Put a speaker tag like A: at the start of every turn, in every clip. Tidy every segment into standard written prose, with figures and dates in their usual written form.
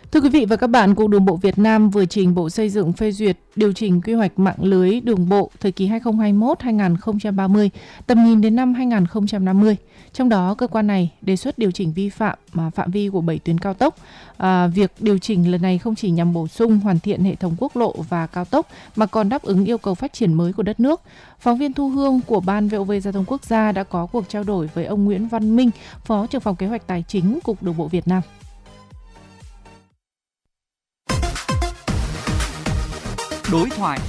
A: Thưa quý vị và các bạn, Cục Đường bộ Việt Nam vừa trình Bộ Xây dựng phê duyệt điều chỉnh quy hoạch mạng lưới đường bộ thời kỳ 2021-2030, tầm nhìn đến năm 2050. Trong đó, cơ quan này đề xuất điều chỉnh vi phạm phạm vi của 7 tuyến cao tốc. Việc điều chỉnh lần này không chỉ nhằm bổ sung, hoàn thiện hệ thống quốc lộ và cao tốc, mà còn đáp ứng yêu cầu phát triển mới của đất nước. Phóng viên Thu Hương của Ban VOV Giao thông Quốc gia đã có cuộc trao đổi với ông Nguyễn Văn Minh, Phó trưởng phòng kế hoạch tài chính Cục Đường bộ Việt Nam.
B: Đối thoại.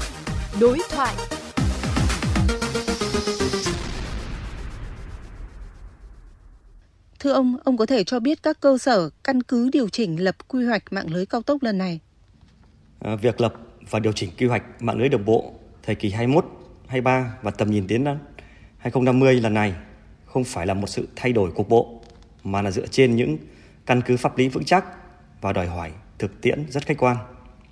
C: Thưa ông có thể cho biết các cơ sở căn cứ điều chỉnh lập quy hoạch mạng lưới cao tốc lần này?
D: Việc lập và điều chỉnh quy hoạch mạng lưới đường bộ thời kỳ 21, 23 và tầm nhìn đến 2050 lần này không phải là một sự thay đổi cục bộ, mà là dựa trên những căn cứ pháp lý vững chắc và đòi hỏi thực tiễn rất khách quan.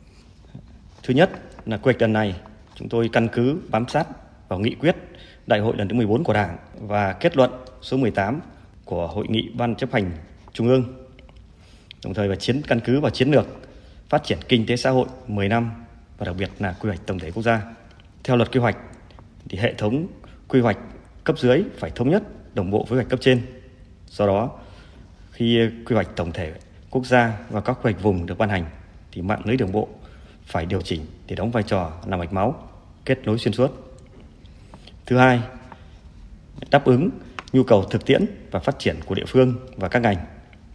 D: Thứ nhất là quy hoạch lần này chúng tôi căn cứ bám sát vào nghị quyết Đại hội lần thứ 14 của Đảng và kết luận số 18 của Hội nghị Ban chấp hành Trung ương, đồng thời căn cứ vào chiến lược phát triển kinh tế xã hội 10 năm và đặc biệt là quy hoạch tổng thể quốc gia. Theo luật quy hoạch thì hệ thống quy hoạch cấp dưới phải thống nhất, đồng bộ với quy hoạch cấp trên. Do đó, khi quy hoạch tổng thể quốc gia và các quy hoạch vùng được ban hành thì mạng lưới đường bộ phải điều chỉnh để đóng vai trò là mạch máu kết nối xuyên suốt. Thứ hai, đáp ứng nhu cầu thực tiễn và phát triển của địa phương và các ngành.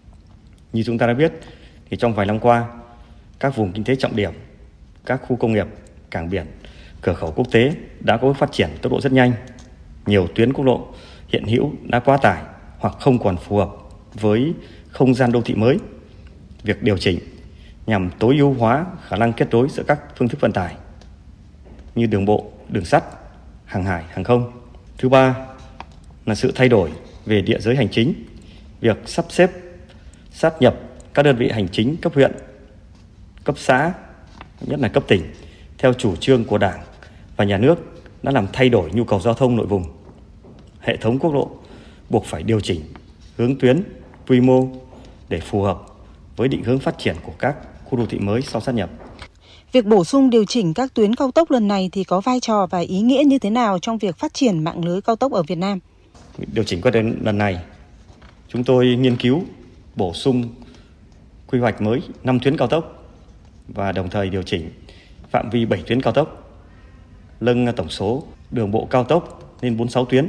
D: Như chúng ta đã biết thì trong vài năm qua, các vùng kinh tế trọng điểm, các khu công nghiệp, cảng biển, cửa khẩu quốc tế đã có bước phát triển tốc độ rất nhanh. Nhiều tuyến quốc lộ hiện hữu đã quá tải hoặc không còn phù hợp với không gian đô thị mới. Việc điều chỉnh nhằm tối ưu hóa khả năng kết nối giữa các phương thức vận tải như đường bộ, đường sắt, hàng hải, hàng không. Thứ ba là sự thay đổi về địa giới hành chính. Việc sắp xếp, sát nhập các đơn vị hành chính cấp huyện, cấp xã, nhất là cấp tỉnh theo chủ trương của Đảng và Nhà nước đã làm thay đổi nhu cầu giao thông nội vùng. Hệ thống quốc lộ buộc phải điều chỉnh hướng tuyến, quy mô để phù hợp với định hướng phát triển của các khu đô thị mới sau sát nhập.
C: Việc bổ sung điều chỉnh các tuyến cao tốc lần này thì có vai trò và ý nghĩa như thế nào trong việc phát triển mạng lưới cao tốc ở Việt Nam?
D: Điều chỉnh quy hoạch lần này, chúng tôi nghiên cứu bổ sung quy hoạch mới 5 tuyến cao tốc và đồng thời điều chỉnh phạm vi 7 tuyến cao tốc, nâng tổng số đường bộ cao tốc lên 46 tuyến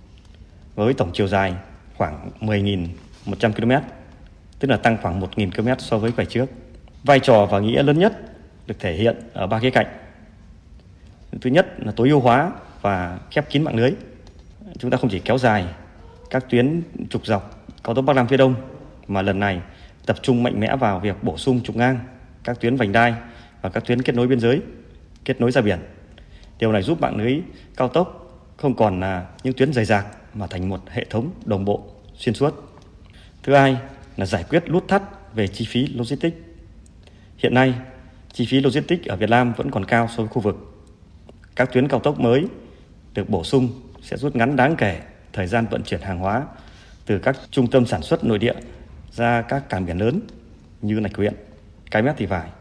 D: với tổng chiều dài khoảng 10.100 km, tức là tăng khoảng 1.000 km so với quy hoạch trước. Vai trò và nghĩa lớn nhất được thể hiện ở 3 khía cạnh. Thứ nhất là tối ưu hóa và khép kín mạng lưới. Chúng ta không chỉ kéo dài các tuyến trục dọc cao tốc Bắc Nam phía Đông, mà lần này tập trung mạnh mẽ vào việc bổ sung trục ngang các tuyến vành đai và các tuyến kết nối biên giới, kết nối ra biển. Điều này giúp mạng lưới cao tốc không còn là những tuyến rời rạc mà thành một hệ thống đồng bộ xuyên suốt. Thứ hai là giải quyết nút thắt về chi phí logistics. Hiện nay, chi phí logistics ở Việt Nam vẫn còn cao so với khu vực. Các tuyến cao tốc mới được bổ sung sẽ rút ngắn đáng kể thời gian vận chuyển hàng hóa từ các trung tâm sản xuất nội địa ra các cảng biển lớn như Lạch Huyện, Cái Mép Thị Vải